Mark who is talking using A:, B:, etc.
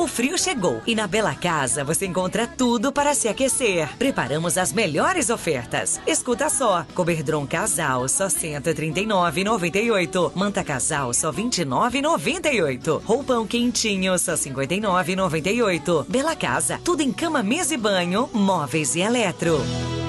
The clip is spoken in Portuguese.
A: O frio chegou e na Bela Casa você encontra tudo para se aquecer. Preparamos as melhores ofertas. Escuta só, Coberdron Casal só R$ 139,98. Manta Casal só R$ 29,98. Roupão quentinho só R$ 59,98. Bela Casa, tudo em cama, mesa e banho, móveis e eletro.